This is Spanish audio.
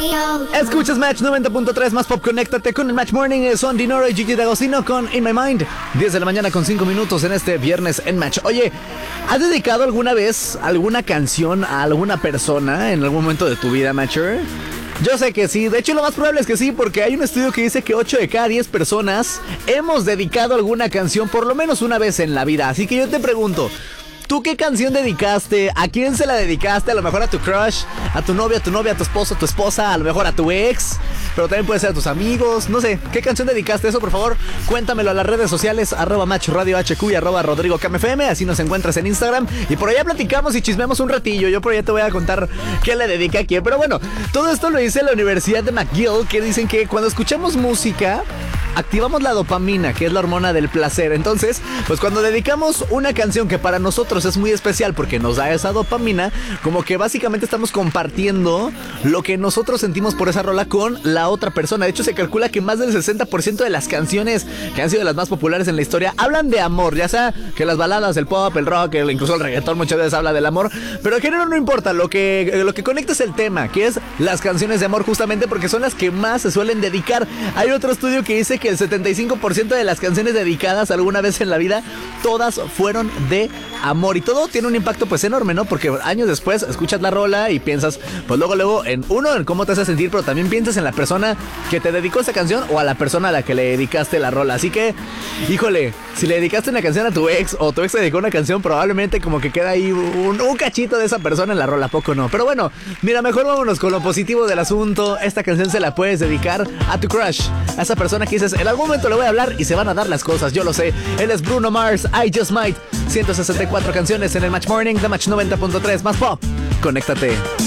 Escuchas Match 90.3 más pop, conéctate con el Match Morning. Son Dinoro y Gigi D'Agostino con In My Mind. 10 de la mañana con 5 minutos en este viernes en Match. Oye, ¿has dedicado alguna vez alguna canción a alguna persona en algún momento de tu vida, Matcher? Yo sé que sí, de hecho lo más probable es que sí, porque hay un estudio que dice que 8 de cada 10 personas hemos dedicado alguna canción por lo menos una vez en la vida. Así que yo te pregunto, ¿tú qué canción dedicaste? ¿A quién se la dedicaste? A lo mejor a tu crush, a tu novia, a tu esposo, a tu esposa, a lo mejor a tu ex, pero también puede ser a tus amigos, no sé. ¿Qué canción dedicaste? Eso, por favor, cuéntamelo a las redes sociales, @MatchRadioHQ y @RodrigoKMFM, así nos encuentras en Instagram. Y por allá platicamos y chismemos un ratillo. Yo por allá te voy a contar qué le dediqué a quién. Pero bueno, todo esto lo dice la Universidad de McGill, que dicen que cuando escuchamos música activamos la dopamina, que es la hormona del placer. Entonces, pues cuando dedicamos una canción que para nosotros es muy especial porque nos da esa dopamina, como que básicamente estamos compartiendo lo que nosotros sentimos por esa rola con la otra persona. De hecho, se calcula que más del 60% de las canciones que han sido las más populares en la historia hablan de amor, ya sea que las baladas, el pop, el rock, incluso el reggaetón muchas veces habla del amor, pero el género no importa, lo que conecta es el tema, que es las canciones de amor, justamente porque son las que más se suelen dedicar. Hay otro estudio que dice que el 75% de las canciones dedicadas alguna vez en la vida, todas fueron de amor, y todo tiene un impacto pues enorme, ¿no? Porque años después escuchas la rola y piensas, pues luego en cómo te hace sentir, pero también piensas en la persona que te dedicó esa canción o a la persona a la que le dedicaste la rola. Así que, híjole, si le dedicaste una canción a tu ex o tu ex te dedicó una canción, probablemente como que queda ahí un cachito de esa persona en la rola, poco no. Pero bueno, mira, mejor vámonos con lo positivo del asunto. Esta canción se la puedes dedicar a tu crush, a esa persona que dices, en algún momento le voy a hablar y se van a dar las cosas, yo lo sé. Él es Bruno Mars, I Just Might. 164 canciones en el Match Morning de Match 90.3 más pop. Conéctate.